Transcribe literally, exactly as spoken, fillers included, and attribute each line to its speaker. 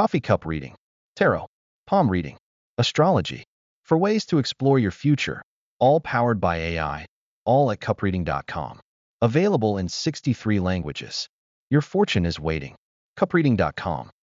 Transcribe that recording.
Speaker 1: coffee cup reading, tarot, palm reading, astrology, for ways to explore your future, all powered by A I, all at cup reading dot com. Available in sixty-three languages. Your fortune is waiting. cup reading dot com.